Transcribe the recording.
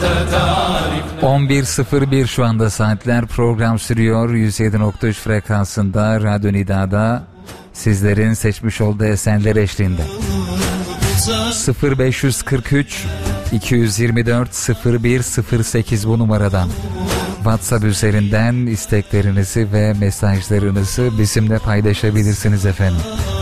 11.01 şu anda saatler, program sürüyor 107.3 frekansında Radyo Nida'da sizlerin seçmiş olduğu esenler eşliğinde. 0543 224 0108 bu numaradan WhatsApp üzerinden isteklerinizi ve mesajlarınızı bizimle paylaşabilirsiniz efendim.